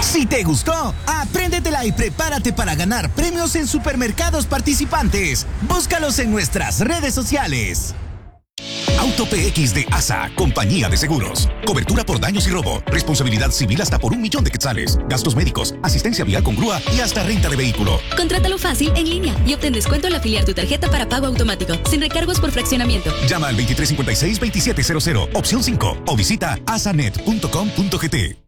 Si te gustó, apréndetela y prepárate para ganar premios en supermercados participantes. Búscalos en nuestras redes sociales. Auto PX de ASA, compañía de seguros. Cobertura por daños y robo. Responsabilidad civil hasta por 1.000.000 de quetzales. Gastos médicos, asistencia vial con grúa y hasta renta de vehículo. Contrátalo fácil en línea y obtén descuento al afiliar tu tarjeta para pago automático, sin recargos por fraccionamiento. Llama al 2356-2700, opción 5, o visita asanet.com.gt.